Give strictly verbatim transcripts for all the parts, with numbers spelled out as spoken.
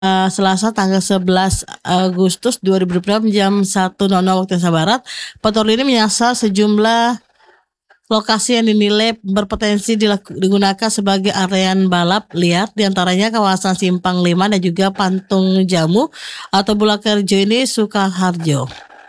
uh, Selasa tanggal sebelas Agustus dua ribu dua puluh dua jam satu nol nol waktu Indonesia Barat. Patroli ini menyasar sejumlah lokasi yang dinilai berpotensi dilaku, digunakan sebagai area balap liar, diantaranya kawasan Simpang lima dan juga Pantung Jamu atau Bulakerjo ini Sukaharjo.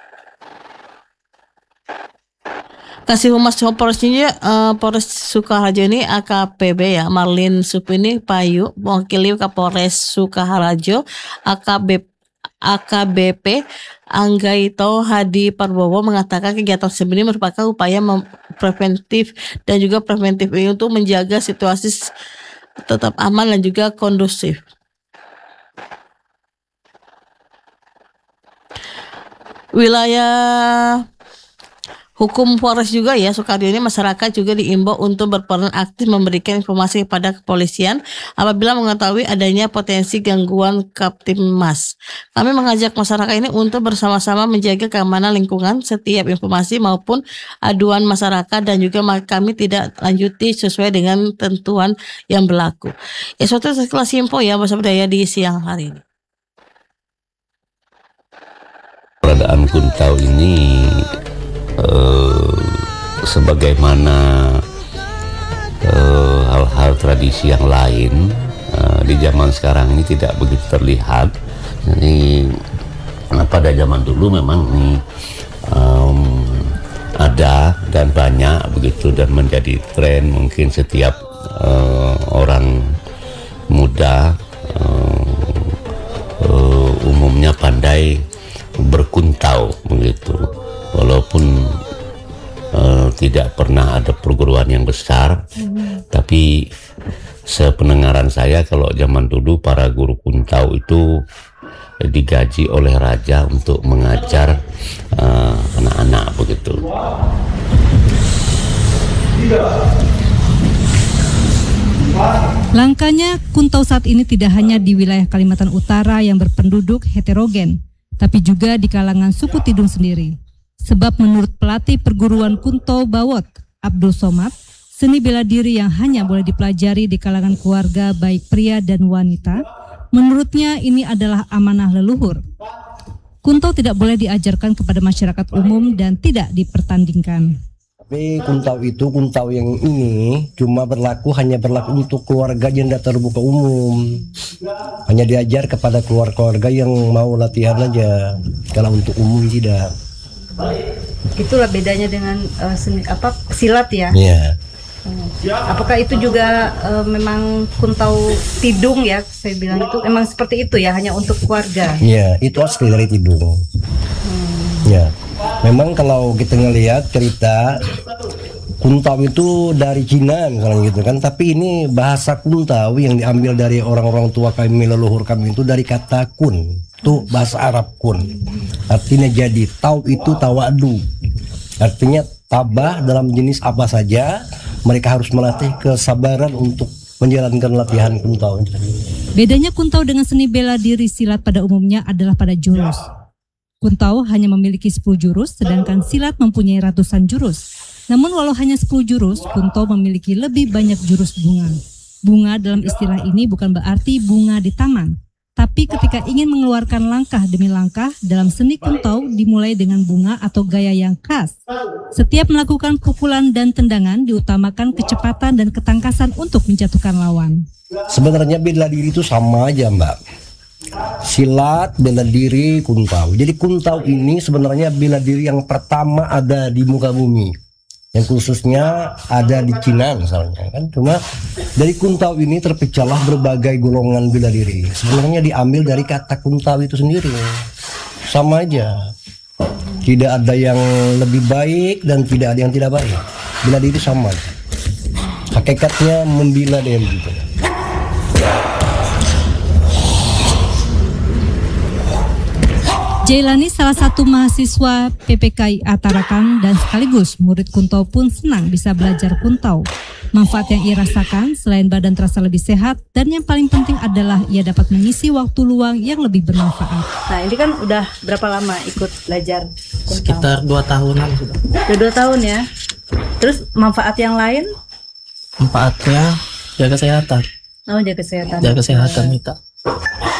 Kasih Humas Polresnya uh, Polres Sukaharjo ini A K P B ya Marlin Supini Payu, mewakili Kapolres Sukaharjo A K B A K B P Anggaito Hadi Parbowo mengatakan kegiatan ini merupakan upaya mem- preventif dan juga preventif ini untuk menjaga situasi tetap aman dan juga kondusif. Wilayah hukum Polres juga ya Sukaharjo ini, masyarakat juga diimbau untuk berperan aktif memberikan informasi kepada kepolisian apabila mengetahui adanya potensi gangguan Kaptimmas. Kami mengajak masyarakat ini untuk bersama-sama menjaga keamanan lingkungan. Setiap informasi maupun aduan masyarakat dan juga kami tidak lanjuti sesuai dengan tentuan yang berlaku. Ya, suatu kelas info ya bersama saya di siang hari ini. Keberadaan Kuntau ini Uh, sebagaimana uh, hal-hal tradisi yang lain uh, di zaman sekarang ini tidak begitu terlihat. Jadi nah, pada zaman dulu memang ini um, ada dan banyak begitu dan menjadi tren. Mungkin setiap uh, orang muda uh, uh, umumnya pandai berkuntau begitu. Walaupun uh, tidak pernah ada perguruan yang besar, hmm. tapi sependengaran saya kalau zaman dulu para guru kuntau itu digaji oleh raja untuk mengajar uh, anak-anak begitu. Langkanya kuntau saat ini tidak hanya di wilayah Kalimantan Utara yang berpenduduk heterogen, tapi juga di kalangan suku Tidung sendiri. Sebab menurut pelatih perguruan Kuntau Bawot, Abdul Somad, seni bela diri yang hanya boleh dipelajari di kalangan keluarga baik pria dan wanita, menurutnya ini adalah amanah leluhur. Kuntau tidak boleh diajarkan kepada masyarakat umum dan tidak dipertandingkan. Tapi kuntau itu, kuntau yang ini cuma berlaku, hanya berlaku untuk keluarga yang tidak terbuka umum. Hanya diajar kepada keluarga-keluarga yang mau latihan aja, kalau untuk umum tidak. Itulah bedanya dengan uh, seni, apa silat ya. Iya. Hmm. Apakah itu juga uh, memang kuntau Tidung ya? Saya bilang itu memang seperti itu ya, hanya untuk keluarga. Iya, itu asli dari Tidung. Hmm. Ya. Memang kalau kita ngelihat cerita kuntau itu dari Cina misalnya gitu kan, tapi ini bahasa kuntau yang diambil dari orang-orang tua kami, leluhur kami itu dari kata kun. Itu bahasa Arab kun, artinya jadi. Tau itu tawadu, artinya tabah dalam jenis apa saja. Mereka harus melatih kesabaran untuk menjalankan latihan kuntau. Bedanya kuntau dengan seni bela diri silat pada umumnya adalah pada jurus. Kuntau hanya memiliki sepuluh jurus, sedangkan silat mempunyai ratusan jurus. Namun walau hanya sepuluh jurus, kuntau memiliki lebih banyak jurus bunga. Bunga dalam istilah ini bukan berarti bunga di taman. Tapi ketika ingin mengeluarkan langkah demi langkah, dalam seni kuntau dimulai dengan bunga atau gaya yang khas. Setiap melakukan pukulan dan tendangan diutamakan kecepatan dan ketangkasan untuk menjatuhkan lawan. Sebenarnya bela diri itu sama aja, Mbak. Silat, bela diri, kuntau. Jadi kuntau ini sebenarnya bela diri yang pertama ada di muka bumi. Yang khususnya ada di Cina misalnya kan. Cuma dari kuntau ini terpecahlah berbagai golongan bela diri. Sebenarnya diambil dari kata kuntau itu sendiri. Sama aja. Tidak ada yang lebih baik dan tidak ada yang tidak baik. Bela diri sama. Hakikatnya membela diri gitu. Jailani, salah satu mahasiswa P P K I A Tarakan dan sekaligus murid kuntau pun senang bisa belajar kuntau. Manfaat yang ia rasakan selain badan terasa lebih sehat dan yang paling penting adalah ia dapat mengisi waktu luang yang lebih bermanfaat. Nah, ini kan udah berapa lama ikut belajar kuntau? Sekitar dua tahunan sudah. Udah dua tahun ya. Terus manfaat yang lain? Manfaatnya jaga kesehatan. Oh, jaga kesehatan. Jaga kesehatan kita.